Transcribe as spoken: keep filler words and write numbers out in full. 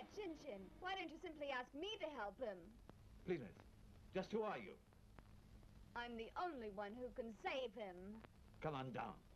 quiet, Chin Chin. Why don't you simply ask me to help him? Please, miss. Just who are you? I'm the only one who can save him. Come on down.